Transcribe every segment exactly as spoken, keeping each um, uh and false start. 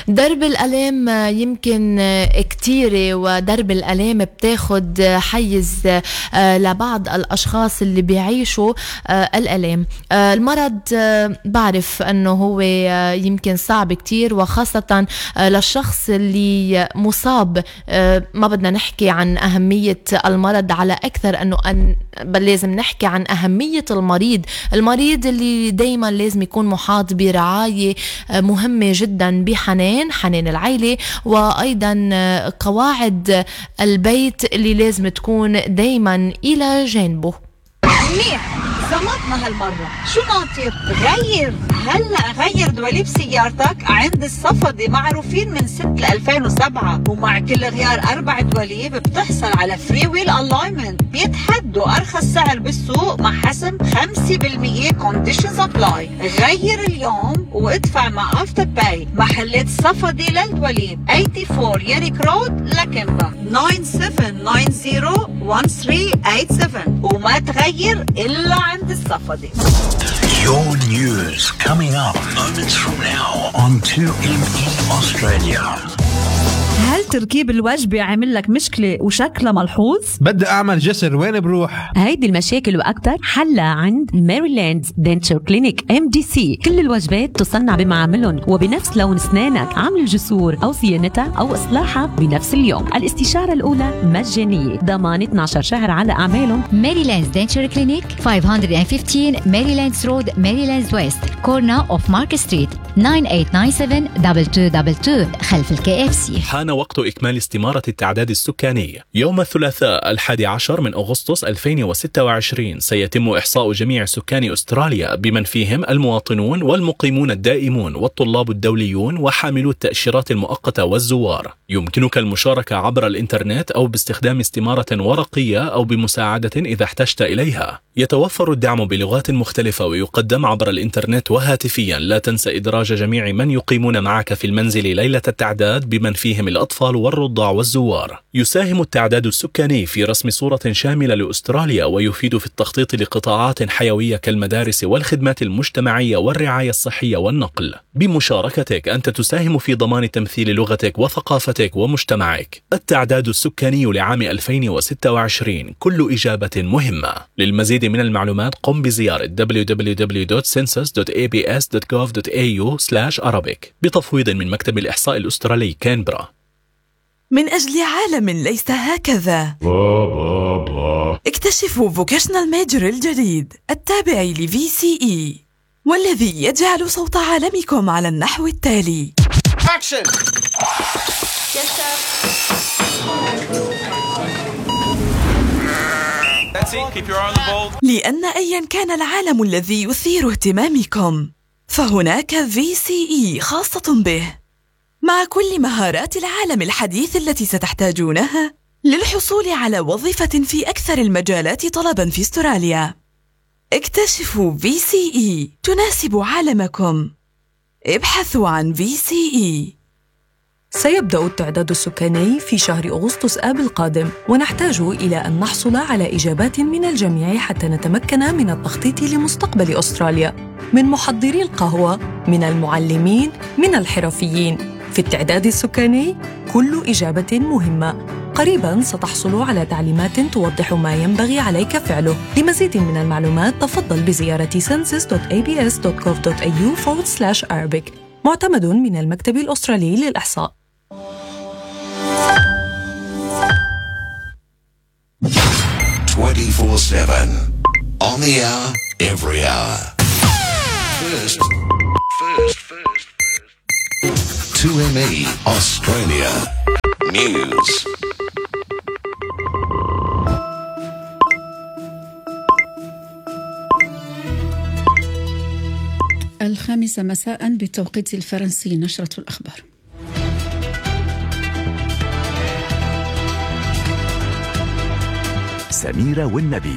درب الألام يمكن كتيرة، ودرب الألام بتاخد حيز لبعض الأشخاص اللي بيعيشوا الألام. المرض بعرف أنه هو يمكن صعب كتير، وخاصة للشخص اللي مصاب. ما بدنا نحكي عن أهمية المرض على أكثر أنه أن بل لازم نحكي عن أهمية المريض المريض اللي دايما لازم يكون محاط برعاية مهمة جدا، بحنان حنان العائلة، وأيضا قواعد البيت اللي لازم تكون دايما إلى جانبه. منيح، زمطنا هالمرة. شو ناطر؟ غير هلأ غير دواليب سيارتك عند الصفدي، معروفين من سنة ألفين وسبعة، ومع كل غيار أربع دواليب بتحصل على فري ويل ألاينمنت، بيتحدوا أرخص سعر بالسوق مع حسم خمسة بالمية كونديشنز أبلاي. غير اليوم وادفع مع أفتر باي. محلات صفدي للدواليب أربعة وثمانين ياريك رود لكنبا تسعة سبعة تسعة صفر واحد ثلاثة ثمانية سبعة، وما تغير إلا عند الصفدي. Your news coming up moments from now on two M E Australia. هل تركيب الوجبة عمل لك مشكلة وشكلها ملحوظ؟ بدي أعمل جسر، وين بروح؟ هيدي المشاكل وأكتر حلها عند ميريلاند دنتشر كلينيك إم دي سي. كل الوجبات تصنع بمعاملهم وبنفس لون أسنانك. عمل الجسور أو صيانتها أو إصلاحها بنفس اليوم. الاستشارة الأولى مجانية، ضمان اثنا عشر شهر على أعمالهم. ميريلاند دنتشر كلينيك خمسمية وخمستاشر ميريلاند رود، ميريلاند ويست، كورنا أوف مارك ستريت، تسعة ثمانية تسعة سبعة اثنين اثنين اثنين اثنين خلف الكي اف سي. حان وقت إكمال استمارة التعداد السكاني. يوم الثلاثاء الحادي عشر من أغسطس ألفين وستة وعشرين سيتم إحصاء جميع سكان أستراليا، بمن فيهم المواطنون والمقيمون الدائمون والطلاب الدوليون وحاملو التأشيرات المؤقتة والزوار. يمكنك المشاركة عبر الإنترنت أو باستخدام استمارة ورقية أو بمساعدة إذا احتجت إليها. يتوفر الدعم بلغات مختلفة ويقدم عبر الإنترنت وهاتفيا. لا تنسى إدراج جميع من يقيمون معك في المنزل ليلة التعداد، بمن فيهم الأطفال والرضع والزوار. يساهم التعداد السكاني في رسم صورة شاملة لأستراليا، ويفيد في التخطيط لقطاعات حيوية كالمدارس والخدمات المجتمعية والرعاية الصحية والنقل. بمشاركتك أنت تساهم في ضمان تمثيل لغتك وثقافتك ومجتمعك. التعداد السكاني لعام ألفين وستة وعشرين، كل إجابة مهمة. للمزيد من المعلومات قم بزيارة دبليو دبليو دبليو دوت سنسس دوت إيه بي إس دوت جوف دوت إيه يو سلاش أرابيك بتفويض من مكتب الإحصاء الأسترالي كانبرا. من أجل عالم ليس هكذا، اكتشفوا فوكيشنال ميجر الجديد التابع لفي سي إي، والذي يجعل صوت عالمكم على النحو التالي. Action. Yes, sir. That's it. Keep your eye on the ball. لأن أيا كان العالم الذي يثير اهتمامكم، فهناك في سي إي خاصة به، مع كل مهارات العالم الحديث التي ستحتاجونها للحصول على وظيفة في أكثر المجالات طلباً في أستراليا. اكتشفوا في سي إي تناسب عالمكم. ابحثوا عن في سي إي. سيبدأ التعداد السكاني في شهر أغسطس آب القادم، ونحتاج إلى أن نحصل على إجابات من الجميع حتى نتمكن من التخطيط لمستقبل أستراليا، من محضري القهوة، من المعلمين، من الحرفيين. في التعداد السكاني كل إجابة مهمة. قريباً ستحصل على تعليمات توضح ما ينبغي عليك فعله. لمزيد من المعلومات تفضل بزيارة سنسس دوت إيه بي إس دوت جوف دوت إيه يو فورورد سلاش أرابيك، معتمد من المكتب الأسترالي للإحصاء. twenty-four seven on the hour, every hour. First, first, first, first. two M E Australia News. الخامسة مساء بالتوقيت الفرنسي، نشرة الأخبار. سميرة والنبي.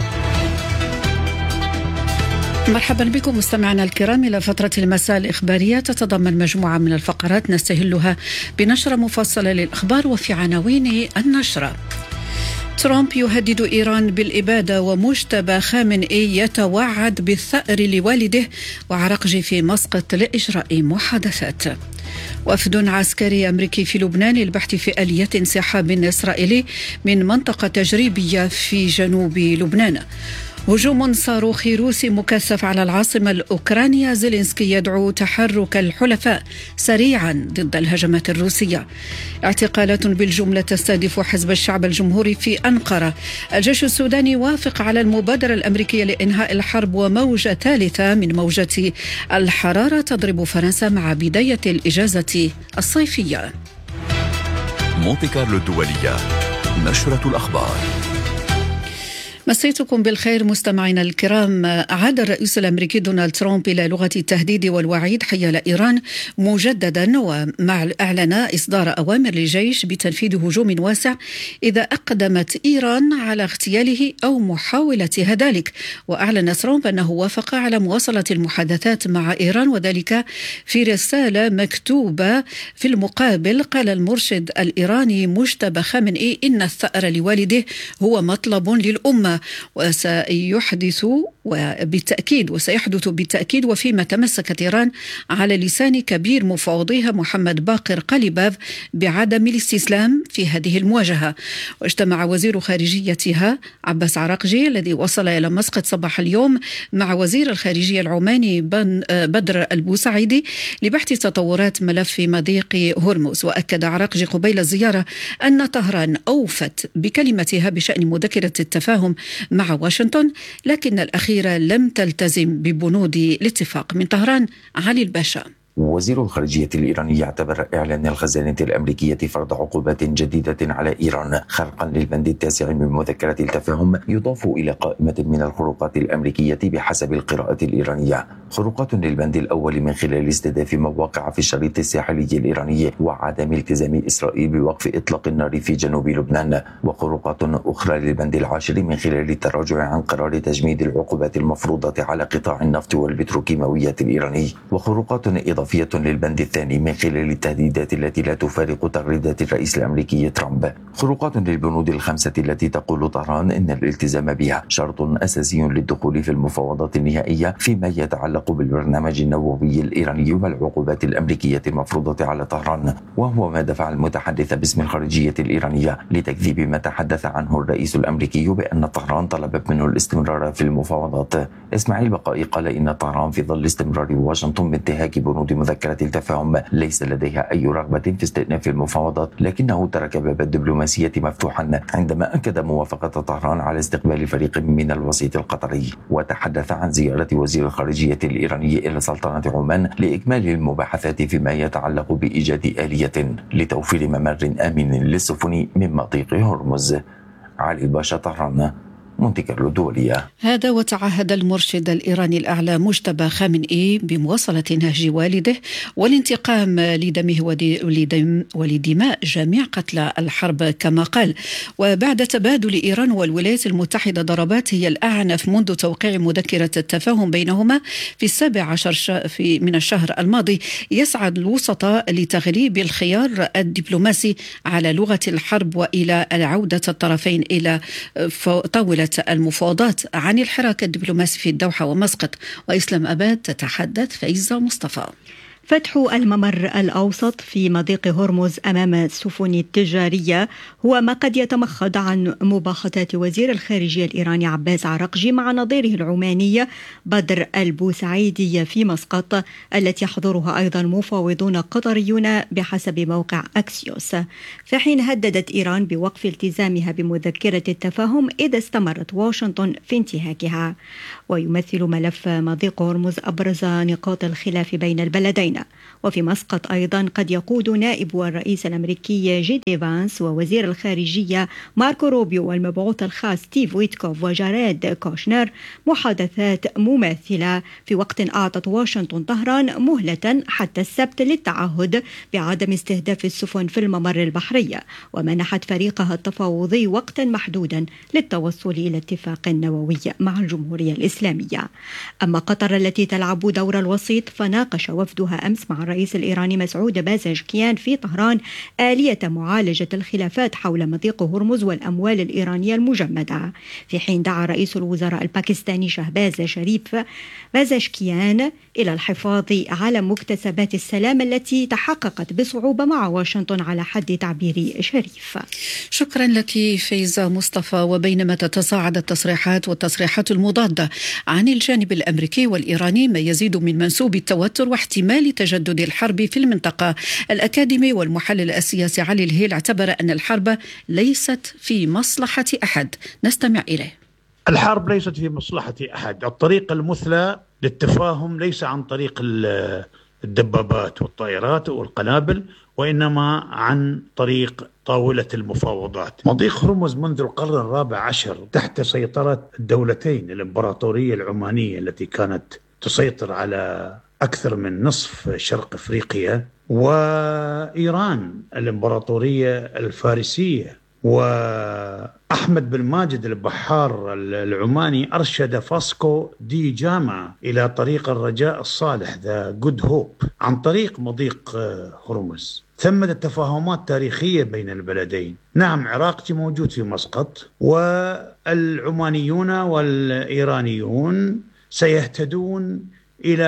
مرحبا بكم مستمعينا الكرام إلى فترة المساء الإخبارية، تتضمن مجموعة من الفقرات نستهلها بنشرة مفصلة للأخبار. وفي عناوين النشرة: ترامب يهدد إيران بالإبادة، ومجتبى خامنئي يتوعد بالثأر لوالده، وعرقجي في مسقط لإجراء محادثات. وفد عسكري أمريكي في لبنان للبحث في آلية انسحاب إسرائيلي من منطقة تجريبية في جنوب لبنان. هجوم صاروخي روسي مكثف على العاصمة الأوكرانية، زيلينسكي يدعو تحرك الحلفاء سريعا ضد الهجمات الروسية. اعتقالات بالجملة تستهدف حزب الشعب الجمهوري في أنقرة. الجيش السوداني وافق على المبادرة الأمريكية لإنهاء الحرب، وموجة ثالثة من موجة الحرارة تضرب فرنسا مع بداية الإجازة الصيفية. مونتي كارلو الدولية، نشرة الأخبار. مسيتكم بالخير مستمعينا الكرام. عاد الرئيس الأمريكي دونالد ترامب إلى لغة التهديد والوعيد حيال إيران مجددا، ومع أعلن إصدار أوامر للجيش بتنفيذ هجوم واسع إذا أقدمت إيران على اغتياله أو محاولتها ذلك. وأعلن ترامب أنه وافق على مواصلة المحادثات مع إيران، وذلك في رسالة مكتوبة. في المقابل قال المرشد الإيراني مجتبى خامنئي إن الثأر لوالده هو مطلب للأمة، وسيحدث وبالتأكيد وسيحدث بالتأكيد وفيما تمسكت إيران على لسان كبير مفاوضيها محمد باقر قليباف بعدم الاستسلام في هذه المواجهة. واجتمع وزير خارجيتها عباس عراقجي الذي وصل إلى مسقط صباح اليوم مع وزير الخارجية العماني بدر البوسعيدي لبحث تطورات ملف مضيق هرمز. وأكد عراقجي قبيل الزيارة أن طهران أوفت بكلمتها بشأن مذكرة التفاهم مع واشنطن، لكن الأخيرة لم تلتزم ببنود الاتفاق. من طهران علي الباشا. وزير الخارجية الإيراني يعتبر إعلان الخزانة الأمريكية فرض عقوبات جديدة على إيران خرقا للبند التاسع من مذكرة التفاهم يضاف إلى قائمة من الخروقات الأمريكية بحسب القراءة الإيرانية. خروقات للبند الأول من خلال استهداف مواقع في الشريط الساحلي الإيراني وعدم التزام إسرائيل بوقف إطلاق النار في جنوب لبنان، وخروقات أخرى للبند العاشر من خلال التراجع عن قرار تجميد العقوبات المفروضة على قطاع النفط والبتروكيماويات الإيراني، وخروقات إضافية للبند الثاني من خلال التهديدات التي لا تفارق تغريدات الرئيس الأمريكي ترامب. خروقات للبنود الخمسة التي تقول طهران إن الالتزام بها شرط أساسي للدخول في المفاوضات النهائية فيما يتعلق بالبرنامج النووي الإيراني والعقوبات الأمريكية المفروضة على طهران، وهو ما دفع المتحدث باسم الخارجية الإيرانية لتكذيب ما تحدث عنه الرئيس الأمريكي بأن طهران طلبت منه الاستمرار في المفاوضات. إسماعيل بقائي قال إن طهران في ظل استمرار واشنطن بانتهاك بنود مذكرة التفاهم ليس لديها أي رغبة في استئناف المفاوضات، لكنه ترك باب الدبلوماسية مفتوحا عندما أكد موافقة طهران على استقبال فريق من الوسيط القطري. وتحدث عن زيارة وزير الخارجية الإيراني إلى سلطنة عمان لإكمال المباحثات فيما يتعلق بإيجاد آلية لتوفير ممر آمن للسفن من مضيق هرمز. علي الباشا، طهران، مونتي كارلو الدولية. هذا وتعهد المرشد الإيراني الأعلى مجتبى خامنئي بمواصلة نهج والده والانتقام لدمه ولدم ولدماء جميع قتلى الحرب كما قال. وبعد تبادل إيران والولايات المتحدة ضربات هي الأعنف منذ توقيع مذكرة التفاهم بينهما في السابع عشر في من الشهر الماضي، يسعى الوسطاء لتغليب الخيار الدبلوماسي على لغة الحرب وإلى عودة الطرفين إلى طاولة المفاوضات. عن الحراك الدبلوماسي في الدوحة ومسقط وإسلام أباد تتحدث فايزة مصطفى. فتح الممر الأوسط في مضيق هرمز أمام السفن التجارية هو ما قد يتمخض عن مباحثات وزير الخارجية الإيراني عباس عراقجي مع نظيره العماني بدر البوسعيدي في مسقط، التي يحضرها أيضا مفاوضون قطريون بحسب موقع أكسيوس، في حين هددت إيران بوقف التزامها بمذكرة التفاهم إذا استمرت واشنطن في انتهاكها. ويمثل ملف مضيق هرمز أبرز نقاط الخلاف بين البلدين. وفي مسقط أيضا قد يقود نائب الرئيس الأمريكي جي دي فانس ووزير الخارجية ماركو روبيو والمبعوث الخاص ستيف ويتكوف وجاريد كوشنر محادثات مماثلة، في وقت أعطت واشنطن طهران مهلة حتى السبت للتعهد بعدم استهداف السفن في الممر البحري، ومنحت فريقها التفاوضي وقتا محدودا للتوصل إلى اتفاق نووي مع الجمهورية الإسلامية. أما قطر التي تلعب دور الوسيط فناقش وفدها أمس مع الرئيس الإيراني مسعود بازشكيان في طهران آلية معالجة الخلافات حول مضيق هرمز والأموال الإيرانية المجمدة، في حين دعا رئيس الوزراء الباكستاني شهباز شريف بازشكيان إلى الحفاظ على مكتسبات السلام التي تحققت بصعوبة مع واشنطن على حد تعبير شريف. شكرا لك فايزة مصطفى. وبينما تتصاعد التصريحات والتصريحات المضادة عن الجانب الأمريكي والإيراني ما يزيد من منسوب التوتر واحتمال تجدد الحرب في المنطقة، الأكاديمي والمحلل السياسي علي الهيل اعتبر أن الحرب ليست في مصلحة أحد. نستمع إليه. الحرب ليست في مصلحة أحد. الطريق المثلى للتفاهم ليس عن طريق الدبابات والطائرات والقنابل، وإنما عن طريق طاولة المفاوضات. مضيق هرمز منذ القرن الرابع عشر تحت سيطرة الدولتين، الإمبراطورية العمانية التي كانت تسيطر على أكثر من نصف شرق أفريقيا، وإيران الإمبراطورية الفارسية. وأحمد بن ماجد البحار العماني أرشد فاسكو دي جاما إلى طريق الرجاء الصالح ذا جود هوب عن طريق مضيق هرمز. ثمة تفاهمات تاريخية بين البلدين. نعم، عراقي موجود في مسقط، والعمانيون والإيرانيون سيهتدون إلى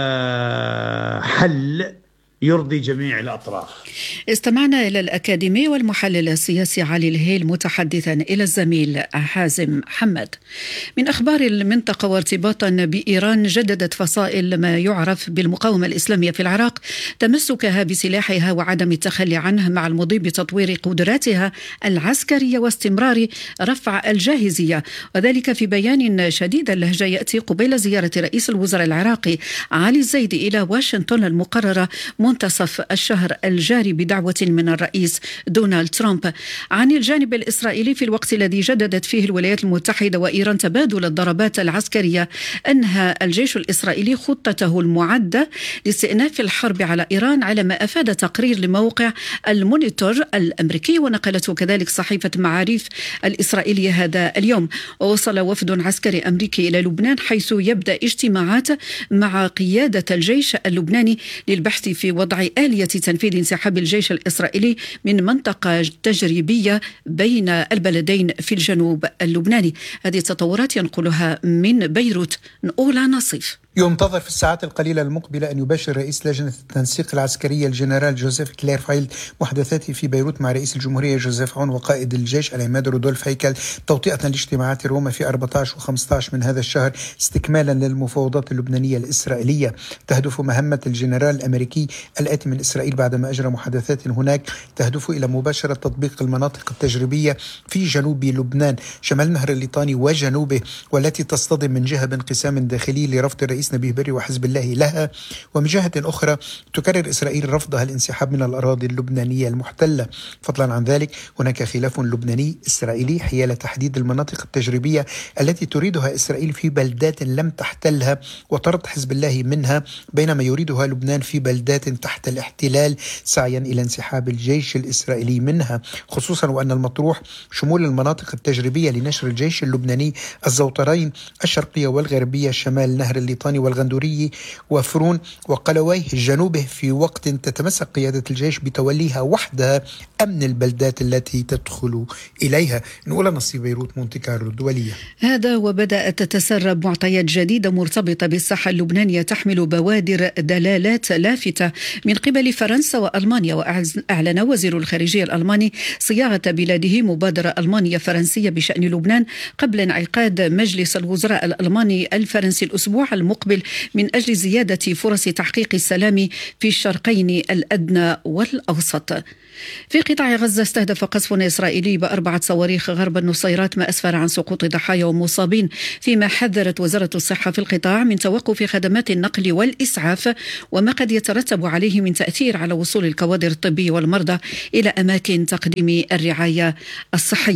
حل يرضي جميع الأطراف. استمعنا إلى الأكاديمي والمحلل السياسي علي الهيل متحدثا إلى الزميل حازم حمد. من أخبار المنطقة وارتباطا بإيران، جددت فصائل ما يعرف بالمقاومة الإسلامية في العراق تمسكها بسلاحها وعدم التخلي عنه مع المضي بتطوير قدراتها العسكرية واستمرار رفع الجاهزية، وذلك في بيان شديد اللهجة يأتي قبيل زيارة رئيس الوزراء العراقي علي الزيدي إلى واشنطن المقررة منتصف الشهر الجاري بدعوة من الرئيس دونالد ترامب. عن الجانب الإسرائيلي، في الوقت الذي جددت فيه الولايات المتحدة وإيران تبادل الضربات العسكرية، أنهى الجيش الإسرائيلي خطته المعدة لاستئناف الحرب على إيران، على ما أفاد تقرير لموقع المونيتور الأمريكي ونقلته كذلك صحيفة معاريف الإسرائيلية هذا اليوم. ووصل وفد عسكري أمريكي إلى لبنان، حيث يبدأ اجتماعات مع قيادة الجيش اللبناني للبحث في وضع آلية تنفيذ انسحاب الجيش الإسرائيلي من منطقة تجريبية بين البلدين في الجنوب اللبناني. هذه التطورات ينقلها من بيروت نقول نصيف. ينتظر في الساعات القليلة المقبلة أن يباشر رئيس لجنة التنسيق العسكرية الجنرال جوزيف كليرفايلد محادثاته في بيروت مع رئيس الجمهورية جوزيف عون وقائد الجيش العماد رودولف هيكل، توطئة لاجتماعات روما في أربعة عشر وخمسة عشر من هذا الشهر، استكمالا للمفاوضات اللبنانية الإسرائيلية. تهدف مهمة الجنرال الأمريكي الآتي من إسرائيل بعدما أجرى محادثات هناك تهدف إلى مباشرة تطبيق المناطق التجريبية في جنوب لبنان شمال نهر الليطاني وجنوبه، والتي تصطدم من جهة بانقسام داخلي لرفض الرئيس نبيه بري وحزب الله لها، ومن جهة أخرى تكرر إسرائيل رفضها الانسحاب من الأراضي اللبنانية المحتلة. فضلا عن ذلك، هناك خلاف لبناني إسرائيلي حيال تحديد المناطق التجريبية التي تريدها إسرائيل في بلدات لم تحتلها وطرد حزب الله منها، بينما يريدها لبنان في بلدات تحت الاحتلال سعيا إلى انسحاب الجيش الإسرائيلي منها، خصوصا وأن المطروح شمول المناطق التجريبية لنشر الجيش اللبناني الزوطرين الشرقية والغربية شمال نهر الليطاني والغندوري وفرون وقلويه جنوبه، في وقت تتمسك قيادة الجيش بتوليها وحدها أمن البلدات التي تدخل إليها. نقول نصيب بيروت مونتي كارلو الدولية. هذا وبدأت تتسرب معطيات جديدة مرتبطة بالساحة اللبنانية تحمل بوادر دلالات لافتة من قبل فرنسا وألمانيا. وأعلن وزير الخارجية الألماني صياغة بلاده مبادرة ألمانية فرنسية بشأن لبنان قبل انعقاد مجلس الوزراء الألماني الفرنسي الأسبوع المقبل من أجل زيادة فرص تحقيق السلام في الشرقين الأدنى والأوسط. في قطاع غزة، استهدف قصف إسرائيلي بأربعة صواريخ غرب النصيرات ما أسفر عن سقوط ضحايا ومصابين، فيما حذرت وزارة الصحة في القطاع من توقف خدمات النقل والإسعاف وما قد يترتب عليه من تأثير على وصول الكوادر الطبية والمرضى إلى أماكن تقديم الرعاية الصحية.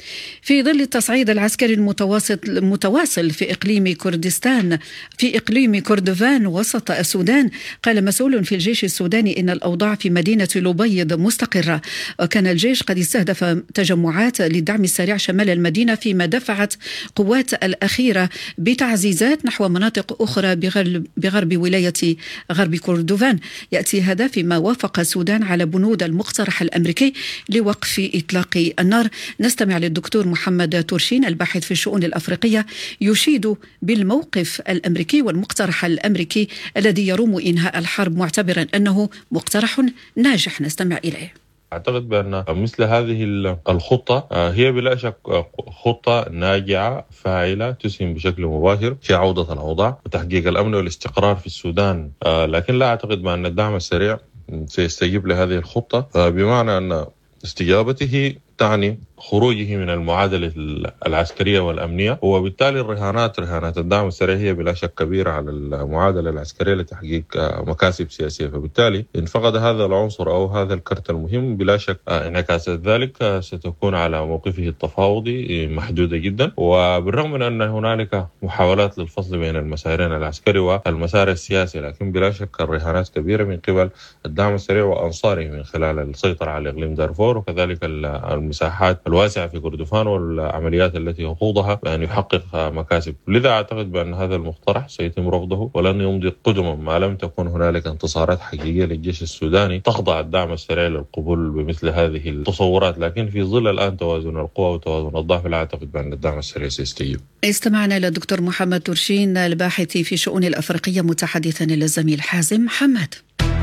في ظل التصعيد العسكري المتواصل المتواصل في إقليم كردستان في إقليم كردفان وسط السودان، قال مسؤول في الجيش السوداني إن الأوضاع في مدينة لبيض مستقرة، وكان الجيش قد استهدف تجمعات للدعم السريع شمال المدينة، فيما دفعت قوات الأخيرة بتعزيزات نحو مناطق أخرى بغرب, بغرب ولاية غرب كردفان. يأتي هذا فيما وافق السودان على بنود المقترح الأمريكي لوقف إطلاق النار. نستمع للدكتور محمد تورشين الباحث في الشؤون الأفريقية يشيد بالموقف الأمريكي والمقترح الأمريكي الذي يروم إنهاء الحرب، معتبرا أنه مقترح ناجح. نستمع إليه. أعتقد بأن مثل هذه الخطة هي بلا شك خطة ناجعة فاعلة تسهم بشكل مباشر في عودة الأوضاع وتحقيق الأمن والاستقرار في السودان، لكن لا أعتقد بأن الدعم السريع سيستجيب لهذه الخطة، بمعنى أن استجابته تعني خروجه من المعادلة العسكرية والأمنية، وبالتالي الرهانات رهانات الدعم السريع هي بلا شك كبيرة على المعادلة العسكرية لتحقيق مكاسب سياسية. فبالتالي إن فقد هذا العنصر أو هذا الكرت المهم بلا شك انعكاسات ذلك ستكون على موقفه التفاوضي محدودة جدا، وبالرغم من أن هنالك محاولات للفصل بين المسارين العسكري والمسار السياسي، لكن بلا شك الرهانات كبيرة من قبل الدعم السريع وأنصاره من خلال السيطرة على إقليم دارفور وكذلك المساحات الواسعة في كردفان والعمليات التي يخوضها بأن يحقق مكاسب. لذا أعتقد بأن هذا المقترح سيتم رفضه ولن يمضي قدما ما لم تكن هنالك انتصارات حقيقية للجيش السوداني تخضع الدعم السريع للقبول بمثل هذه التصورات، لكن في ظل الآن توازن القوى وتوازن الضعف لا أعتقد بأن الدعم السريع سيستجيب. استمعنا إلى الدكتور محمد تورشين الباحث في شؤون الأفريقية متحدثا إلى الزميل حازم محمد.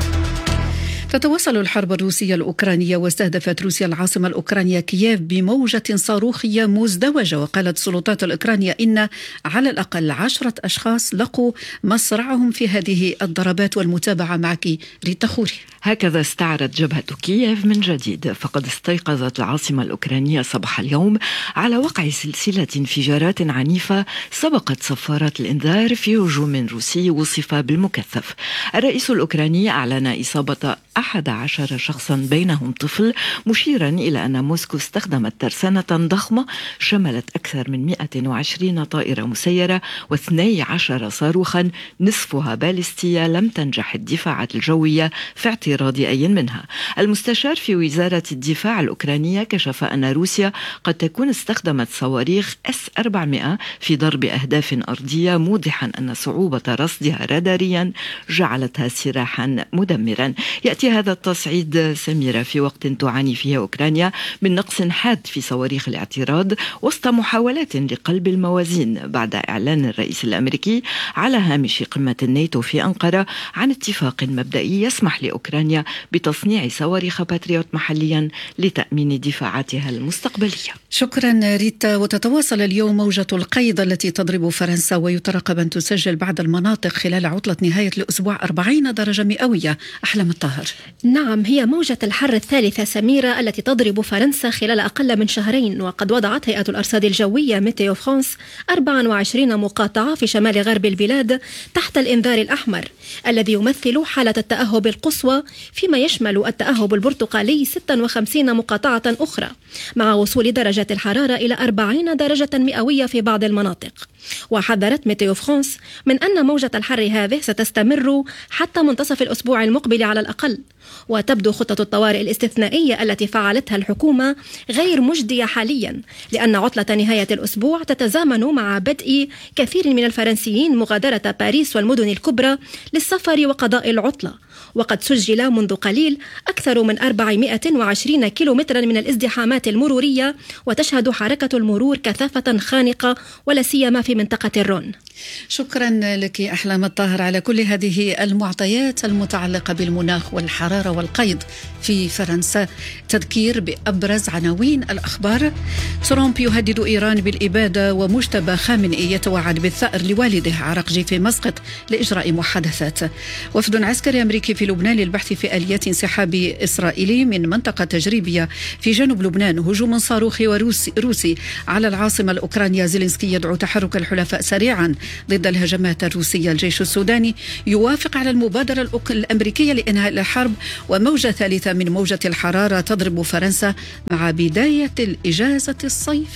تتواصل الحرب الروسية الأوكرانية، واستهدفت روسيا العاصمة الأوكرانية كييف بموجة صاروخية مزدوجة، وقالت السلطات الأوكرانية إن على الأقل عشرة أشخاص لقوا مصرعهم في هذه الضربات. والمتابعة معك ريتا خوري. هكذا استعرت جبهة كييف من جديد، فقد استيقظت العاصمة الأوكرانية صباح اليوم على وقع سلسلة انفجارات عنيفة سبقت صفارات الإنذار في هجوم روسي وصف بالمكثف. الرئيس الأوكراني أعلن إصابة أحد عشر شخصا بينهم طفل، مشيرا إلى أن موسكو استخدمت ترسانة ضخمة شملت أكثر من مئة وعشرين طائرة مسيرة واثني عشر صاروخا نصفها باليستية لم تنجح الدفاعات الجوية في اعتراض أي منها. المستشار في وزارة الدفاع الأوكرانية كشف أن روسيا قد تكون استخدمت صواريخ إس أربعمائة في ضرب أهداف أرضية، موضحا أن صعوبة رصدها راداريا جعلتها سلاحا مدمرا. يأتي هذا التصعيد سميرة في وقت تعاني فيه أوكرانيا من نقص حاد في صواريخ الاعتراض وسط محاولات لقلب الموازين بعد إعلان الرئيس الأمريكي على هامش قمة الناتو في أنقرة عن اتفاق مبدئي يسمح لأوكرانيا بتصنيع صواريخ باتريوت محليا لتأمين دفاعاتها المستقبلية. شكرا ريتا. وتتواصل اليوم موجة القيد التي تضرب فرنسا، ويترقب أن تسجل بعض المناطق خلال عطلة نهاية الأسبوع أربعين درجة مئوية. أحلام الطاهر. نعم، هي موجة الحر الثالثة سميرة التي تضرب فرنسا خلال أقل من شهرين، وقد وضعت هيئة الأرصاد الجوية ميتيو فرانس أربعة وعشرين مقاطعة في شمال غرب البلاد تحت الإنذار الأحمر الذي يمثل حالة التأهب القصوى، فيما يشمل التأهب البرتقالي ستة وخمسين مقاطعة أخرى، مع وصول درجة الحرارة إلى أربعين درجة مئوية في بعض المناطق. وحذرت ميتيو فرانس من أن موجة الحر هذه ستستمر حتى منتصف الأسبوع المقبل على الأقل، وتبدو خطة الطوارئ الاستثنائية التي فعلتها الحكومة غير مجدية حاليا، لأن عطلة نهاية الأسبوع تتزامن مع بدء كثير من الفرنسيين مغادرة باريس والمدن الكبرى للسفر وقضاء العطلة. وقد سجل منذ قليل أكثر من أربعمائة وعشرين كيلومترا من الازدحامات المرورية، وتشهد حركة المرور كثافة خانقة ولا سيما في منطقة الرون. شكرا لك أحلام الطاهر على كل هذه المعطيات المتعلقة بالمناخ والحرارة والقيد في فرنسا. تذكير بأبرز عناوين الأخبار: ترامب يهدد إيران بالإبادة، ومجتبى خامنئي يتوعد بالثأر لوالده عراقجي في مسقط لإجراء محادثات. وفد عسكري أمريكي في لبنان للبحث في آليات انسحاب إسرائيلي من منطقة تجريبية في جنوب لبنان. هجوم صاروخي وروسي روسي على العاصمة الأوكرانية. زيلينسكي يدعو تحرك الحلفاء سريعا ضد الهجمات الروسية. الجيش السوداني يوافق على المبادرة الأمريكية لإنهاء الحرب. وموجة ثالثة من موجة الحرارة تضرب فرنسا مع بداية الإجازة الصيف.